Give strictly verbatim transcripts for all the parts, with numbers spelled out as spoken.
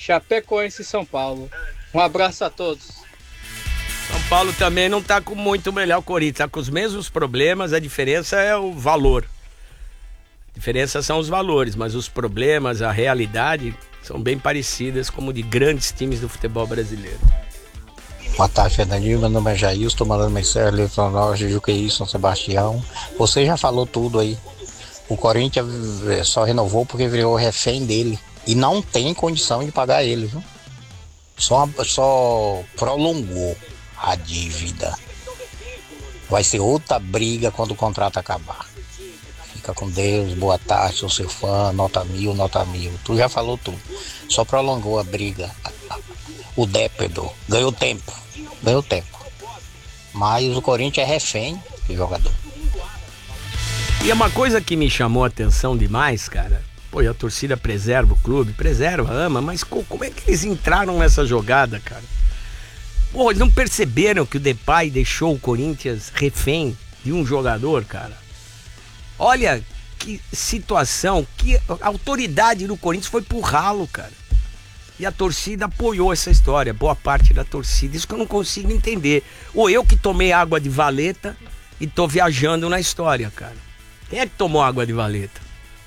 Chapecoense e São Paulo. Um abraço a todos. São Paulo também não tá com muito melhor. O Corinthians tá com os mesmos problemas, a diferença é o valor. A diferença são os valores, mas os problemas, a realidade, são bem parecidas como de grandes times do futebol brasileiro. Boa tarde, Fernandinho. Meu nome é Jair, estou mandando mensagem, Leitão Norte, Juqueí, São Sebastião. Você já falou tudo aí. O Corinthians só renovou porque virou refém dele. E não tem condição de pagar ele, viu? Só, só prolongou a dívida. Vai ser outra briga quando o contrato acabar. Fica com Deus, boa tarde, sou seu fã, nota mil, nota mil. Tu já falou tudo. Só prolongou a briga. O Dépendo ganhou tempo. Ganhou tempo. Mas o Corinthians é refém de jogador. E é uma coisa que me chamou a atenção demais, cara. Pô, e a torcida preserva o clube, preserva, ama, mas como é que eles entraram nessa jogada, cara? Pô, eles não perceberam que o Depay deixou o Corinthians refém de um jogador, cara? Olha que situação, que a autoridade do Corinthians foi pro ralo, cara. E a torcida apoiou essa história, boa parte da torcida. Isso que eu não consigo entender. Ou eu que tomei água de valeta e tô viajando na história, cara. Quem é que tomou água de valeta?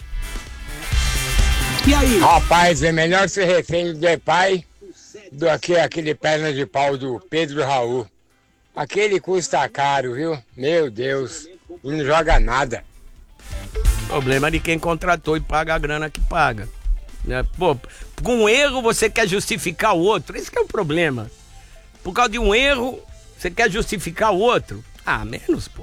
E aí? Rapaz, é melhor ser refém do Depay do que aquele perna de pau do Pedro Raul. Aquele custa caro, viu? Meu Deus, e não joga nada. Problema de quem contratou e paga a grana que paga. Né? Pô, com um erro você quer justificar o outro. Esse que é o problema. Por causa de um erro, você quer justificar o outro. Ah, menos, pô.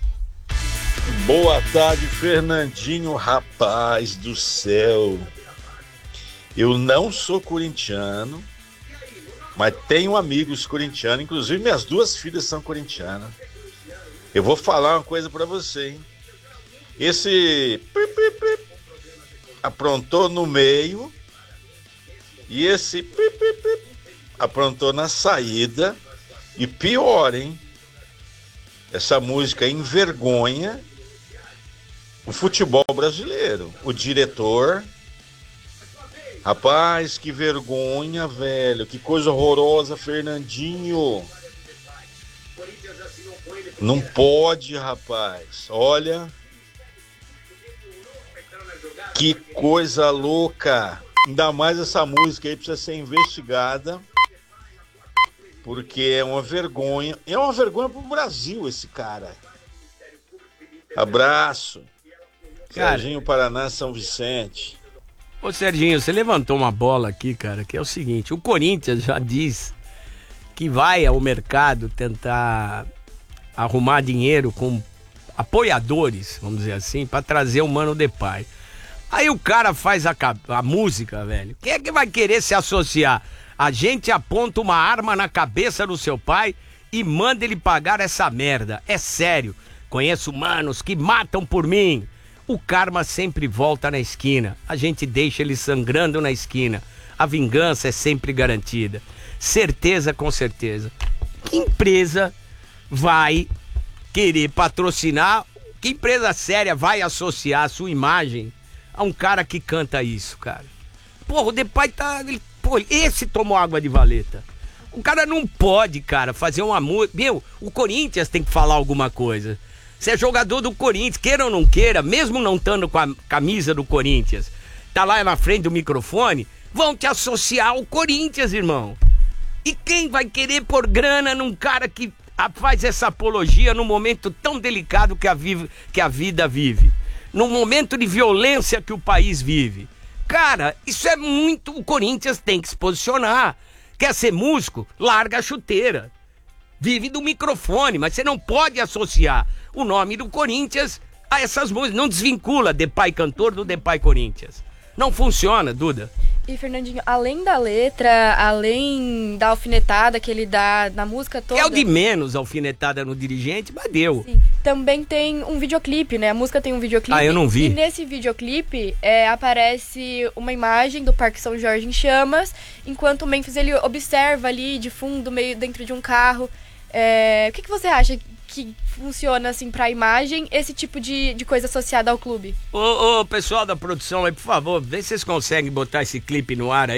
Boa tarde, Fernandinho, rapaz do céu. Eu não sou corintiano, mas tenho amigos corintianos, inclusive minhas duas filhas são corintianas. Eu vou falar uma coisa pra você, hein? Esse aprontou no meio e esse aprontou na saída. E pior, hein? Essa música envergonha o futebol brasileiro. O diretor, rapaz, que vergonha, velho, que coisa horrorosa, Fernandinho. Não pode, rapaz. Olha, que coisa louca. Ainda mais essa música aí precisa ser investigada, porque é uma vergonha. É uma vergonha pro Brasil esse cara. Abraço. Cara, Serginho, Paraná, São Vicente. Ô Serginho, você levantou uma bola aqui, cara, que é o seguinte: o Corinthians já diz que vai ao mercado tentar arrumar dinheiro com apoiadores, vamos dizer assim, pra trazer o Mano Depay. Aí o cara faz a, a música, velho. Quem é que vai querer se associar? A gente aponta uma arma na cabeça do seu pai e manda ele pagar essa merda. É sério. Conheço manos que matam por mim. O karma sempre volta na esquina. A gente deixa ele sangrando na esquina. A vingança é sempre garantida. Certeza com certeza. Que empresa vai querer patrocinar? Que empresa séria vai associar a sua imagem a um cara que canta isso, cara? Porra, o Depay tá... Ele, pô, esse tomou água de valeta. O cara não pode, cara, fazer uma música... Meu, o Corinthians tem que falar alguma coisa. Você é jogador do Corinthians, queira ou não queira, mesmo não estando com a camisa do Corinthians, tá lá na frente do microfone, vão te associar ao Corinthians, irmão. E quem vai querer pôr grana num cara que faz essa apologia num momento tão delicado que a, vive, que a vida vive? Num momento de violência que o país vive? Cara, isso é muito... O Corinthians tem que se posicionar. Quer ser músico? Larga a chuteira. Vive do microfone, mas você não pode associar o nome do Corinthians a essas músicas. Não desvincula Depay cantor do Depay Corinthians. Não funciona, Duda. E, Fernandinho, além da letra, além da alfinetada que ele dá na música toda... É o de menos alfinetada no dirigente, mas deu. Sim. Também tem um videoclipe, né? A música tem um videoclipe. Ah, eu não vi. E nesse videoclipe é, aparece uma imagem do Parque São Jorge em chamas, enquanto o Memphis ele observa ali de fundo, meio dentro de um carro. É, o que, que você acha que funciona assim pra imagem, esse tipo de, de coisa associada ao clube? Ô, ô, pessoal da produção aí, por favor, vê se vocês conseguem botar esse clipe no ar aí.